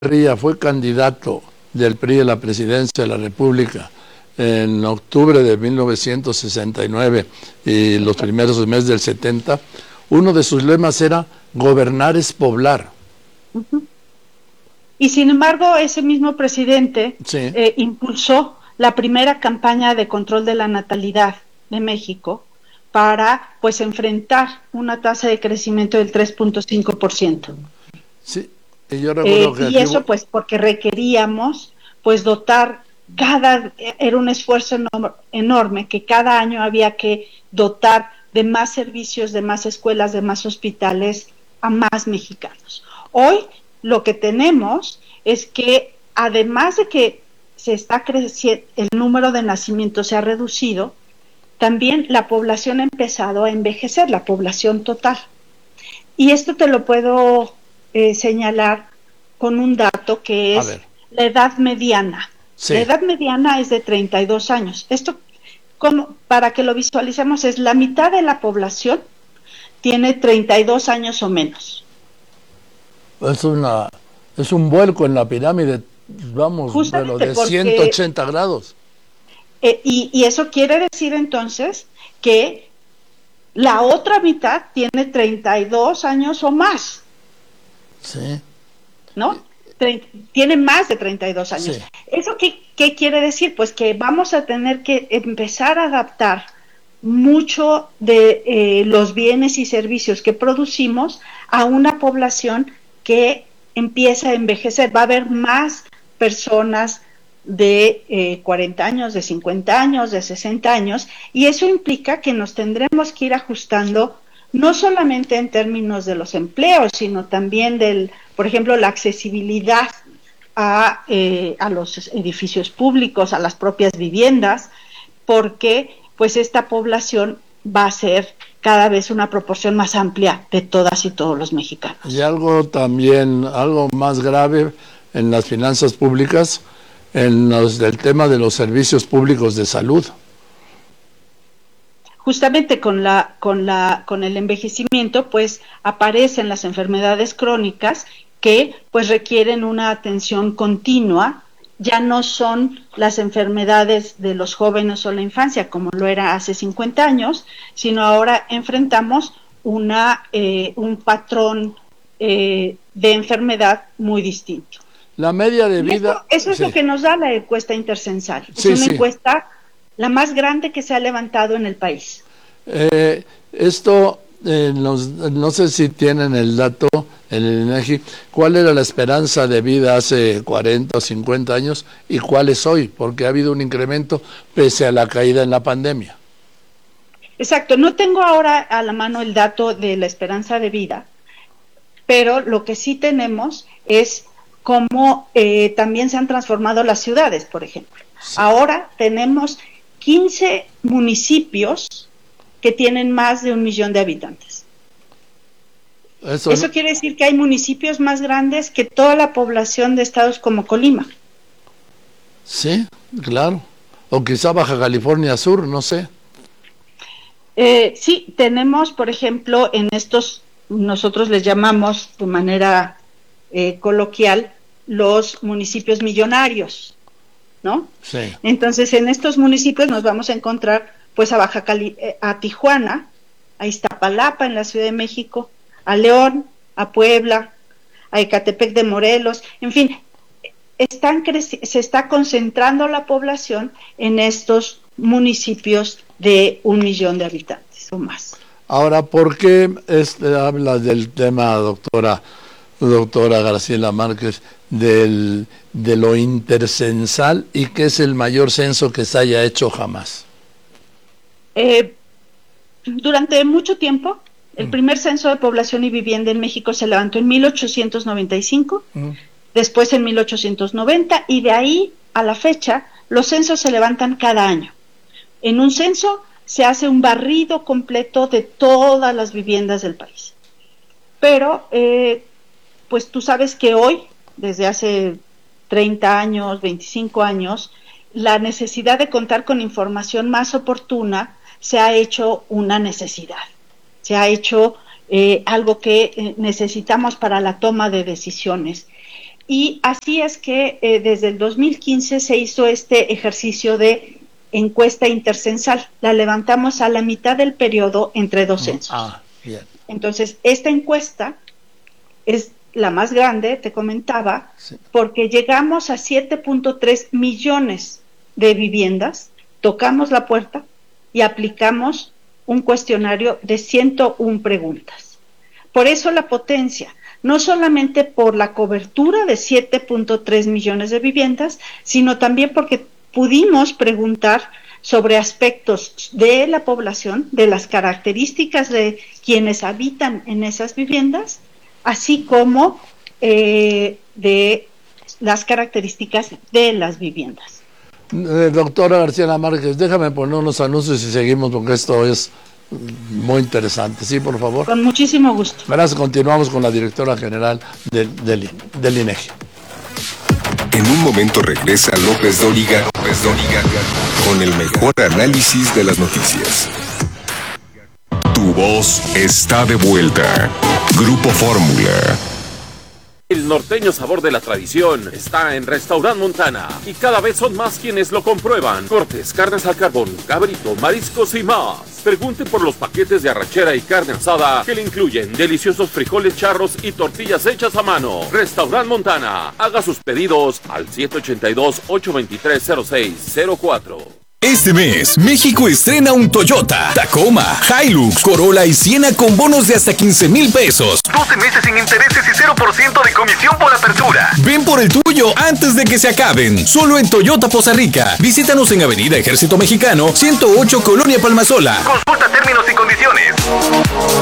Echeverría fue candidato del PRI a la presidencia de la República en octubre de 1969 y los primeros meses del 70, uno de sus lemas era gobernar es poblar. Uh-huh. Y sin embargo, ese mismo presidente Sí. impulsó la primera campaña de control de la natalidad de México para, pues, enfrentar una tasa de crecimiento del 3.5%. Sí, y yo recuerdo que y eso, pues, porque requeríamos, pues, dotar era un esfuerzo enorme, que cada año había que dotar de más servicios, de más escuelas, de más hospitales a más mexicanos. Hoy lo que tenemos es que, además de que se está creciendo, el número de nacimientos se ha reducido, también la población ha empezado a envejecer, la población total. Y esto te lo puedo señalar con un dato que es la edad mediana. Sí. La edad mediana es de 32 años. Esto, para que lo visualicemos, es la mitad de la población tiene 32 años o menos. Es un vuelco en la pirámide, vamos, pero de 180 grados. Y eso quiere decir entonces que la otra mitad tiene 32 años o más. Sí. ¿No? Tiene más de 32 años. Sí. ¿Eso qué quiere decir? Pues que vamos a tener que empezar a adaptar mucho de los bienes y servicios que producimos a una población que empieza a envejecer. Va a haber más personas de 40 años, de 50 años, de 60 años, y eso implica que nos tendremos que ir ajustando no solamente en términos de los empleos, sino también por ejemplo, la accesibilidad a los edificios públicos, a las propias viviendas, porque pues esta población va a ser cada vez una proporción más amplia de todas y todos los mexicanos. Y algo más grave en las finanzas públicas, del tema de los servicios públicos de salud. Justamente con el envejecimiento, pues aparecen las enfermedades crónicas que pues requieren una atención continua. Ya no son las enfermedades de los jóvenes o la infancia como lo era hace 50 años, sino ahora enfrentamos un patrón de enfermedad muy distinto. La media de vida... Eso es lo que nos da la encuesta Intercensal. Es una encuesta la más grande que se ha levantado en el país. No sé si tienen el dato en el INEGI, ¿cuál era la esperanza de vida hace 40 o 50 años y cuál es hoy? Porque ha habido un incremento pese a la caída en la pandemia. Exacto, no tengo ahora a la mano el dato de la esperanza de vida, pero lo que sí tenemos es cómo también se han transformado las ciudades, por ejemplo. Sí. Ahora tenemos 15 municipios que tienen más de 1 millón de habitantes. Eso quiere decir que hay municipios más grandes que toda la población de estados como Colima. Sí, claro. O quizá Baja California Sur, no sé. Sí, tenemos, por ejemplo, nosotros les llamamos de manera coloquial los municipios millonarios, ¿no? Sí. Entonces, en estos municipios nos vamos a encontrar pues a Tijuana, a Iztapalapa en la Ciudad de México, a León, a Puebla, a Ecatepec de Morelos, en fin, se está concentrando la población en estos municipios de 1 millón de habitantes o más. Ahora, ¿por qué habla del tema, doctora Graciela Márquez, de lo intercensal y qué es el mayor censo que se haya hecho jamás? Durante mucho tiempo, el primer censo de población y vivienda en México se levantó en 1895, después en 1890, y de ahí a la fecha, los censos se levantan cada año. En un censo se hace un barrido completo de todas las viviendas del país. Pero, pues tú sabes que hoy, desde hace 30 años, 25 años, la necesidad de contar con información más oportuna se ha hecho una necesidad, se ha hecho algo que necesitamos para la toma de decisiones. Y así es que desde el 2015 se hizo este ejercicio de encuesta intercensal. La levantamos a la mitad del periodo entre dos censos. Bien. Entonces, esta encuesta es la más grande, te comentaba, sí, porque llegamos a 7.3 millones de viviendas, tocamos la puerta y aplicamos un cuestionario de 101 preguntas. Por eso la potencia, no solamente por la cobertura de 7.3 millones de viviendas, sino también porque pudimos preguntar sobre aspectos de la población, de las características de quienes habitan en esas viviendas, así como de las características de las viviendas. Doctora García Márquez, déjame poner unos anuncios y seguimos porque esto es muy interesante. Sí, por favor. Con muchísimo gusto. Gracias. Continuamos con la directora general del INEGI. En un momento regresa López Dóriga con el mejor análisis de las noticias. Tu voz está de vuelta. Grupo Fórmula. El norteño sabor de la tradición está en Restaurant Montana y cada vez son más quienes lo comprueban. Cortes, carnes al carbón, cabrito, mariscos y más. Pregunte por los paquetes de arrachera y carne asada que le incluyen deliciosos frijoles charros y tortillas hechas a mano. Restaurant Montana. Haga sus pedidos al 782-823-0604. Este mes, México estrena un Toyota, Tacoma, Hilux, Corolla y Siena con bonos de hasta 15,000 pesos. 12 meses sin intereses y 0% de comisión por apertura. Ven por el tuyo antes de que se acaben. Solo en Toyota Poza Rica. Visítanos en Avenida Ejército Mexicano, 108, Colonia Palmasola. Consulta términos y condiciones.